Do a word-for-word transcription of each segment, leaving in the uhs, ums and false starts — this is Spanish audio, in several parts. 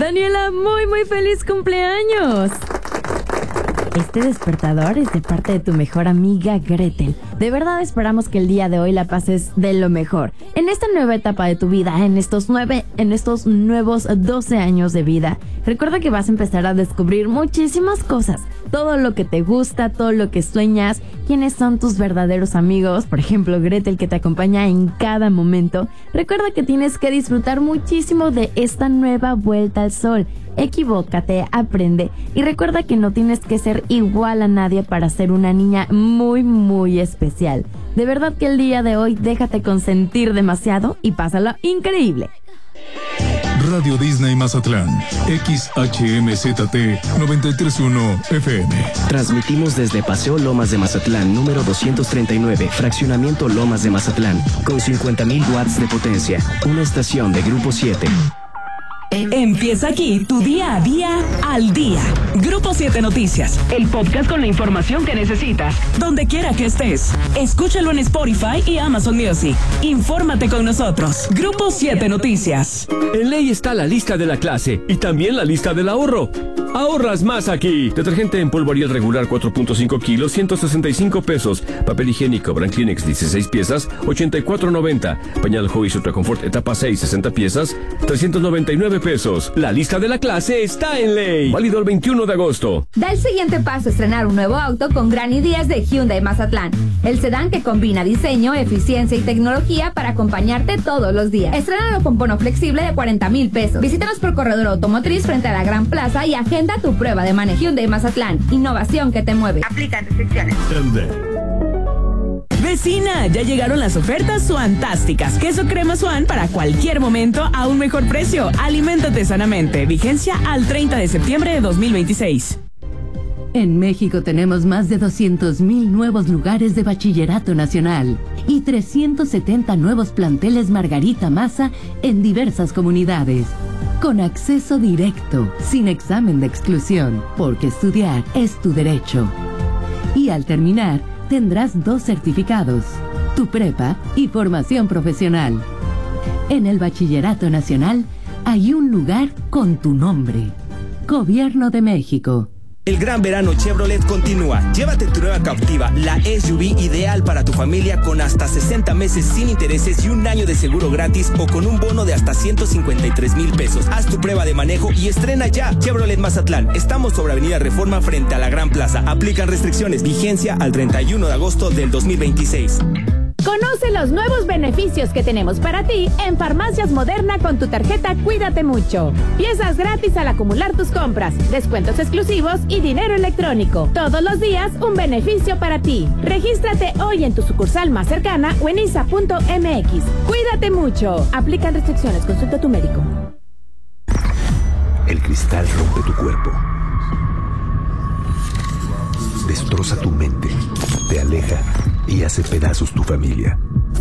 Daniela, muy muy feliz cumpleaños. Este despertador es de parte de tu mejor amiga Gretel. De verdad esperamos que el día de hoy la pases de lo mejor. En esta nueva etapa de tu vida, en estos nueve, en estos nuevos doce años de vida, recuerda que vas a empezar a descubrir muchísimas cosas. Todo lo que te gusta, todo lo que sueñas, quiénes son tus verdaderos amigos, por ejemplo Gretel, que te acompaña en cada momento. Recuerda que tienes que disfrutar muchísimo de esta nueva vuelta al sol. Equivócate, aprende y recuerda que no tienes que ser igual a nadie para ser una niña muy muy especial. De verdad que el día de hoy déjate consentir demasiado y pásalo increíble. Radio Disney Mazatlán, X H M Z T noventa y tres punto uno F M. Transmitimos desde Paseo Lomas de Mazatlán, número doscientos treinta y nueve, Fraccionamiento Lomas de Mazatlán, con cincuenta mil watts de potencia, una estación de Grupo siete. Empieza aquí tu día a día al día. Grupo siete Noticias, el podcast con la información que necesitas, donde quiera que estés. Escúchalo en Spotify y Amazon Music. Infórmate con nosotros. Grupo siete Noticias. En ley está la lista de la clase y también la lista del ahorro. Ahorras más aquí. Detergente en polvo Ariel regular cuatro punto cinco kilos, ciento sesenta y cinco pesos. Papel higiénico Brand Kleenex dieciséis piezas, ochenta y cuatro noventa. Pañal Huggies Ultra Confort etapa seis, sesenta piezas, trescientos noventa y nueve pesos. La lista de la clase está en ley. Válido el veintiuno de agosto. Da el siguiente paso a estrenar un nuevo auto con Gran Ideas de Hyundai Mazatlán. El sedán que combina diseño, eficiencia y tecnología para acompañarte todos los días. Estrénalo con bono flexible de cuarenta mil pesos. Visítanos por Corredor Automotriz frente a la Gran Plaza y agenda tu prueba de manejo. Hyundai Mazatlán, innovación que te mueve. Aplican restricciones. Vecina, ya llegaron las ofertas fantásticas. Queso crema Swan para cualquier momento a un mejor precio. Aliméntate sanamente. Vigencia al treinta de septiembre de dos mil veintiséis. En México tenemos más de doscientos mil nuevos lugares de bachillerato nacional y trescientos setenta nuevos planteles Margarita Maza en diversas comunidades. Con acceso directo, sin examen de exclusión, porque estudiar es tu derecho. Y al terminar, tendrás dos certificados, tu prepa y formación profesional. En el Bachillerato Nacional hay un lugar con tu nombre. Gobierno de México. El gran verano Chevrolet continúa. Llévate tu nueva Captiva, la S U V ideal para tu familia con hasta sesenta meses sin intereses y un año de seguro gratis o con un bono de hasta ciento cincuenta y tres mil pesos. Haz tu prueba de manejo y estrena ya. Chevrolet Mazatlán. Estamos sobre Avenida Reforma frente a la Gran Plaza. Aplican restricciones. Vigencia al treinta y uno de agosto del dos mil veintiséis. Conoce los nuevos beneficios que tenemos para ti en Farmacias Moderna con tu tarjeta Cuídate Mucho. Piezas gratis al acumular tus compras, descuentos exclusivos y dinero electrónico. Todos los días un beneficio para ti. Regístrate hoy en tu sucursal más cercana o en I S A punto M X. Cuídate mucho. Aplican restricciones. Consulta a tu médico. El cristal rompe tu cuerpo. Destroza tu mente. Te aleja y hace pedazos tu familia.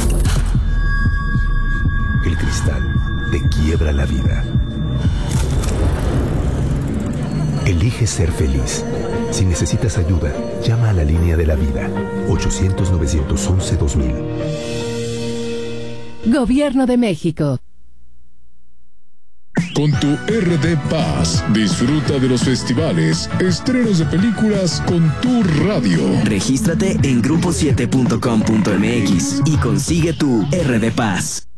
El cristal te quiebra la vida. Elige ser feliz. Si necesitas ayuda, llama a la línea de la vida. ochocientos, novecientos once, dos mil. Gobierno de México. Con tu R D Paz, disfruta de los festivales, estrenos de películas con tu radio. Regístrate en grupo siete punto com punto m x y consigue tu R D Paz.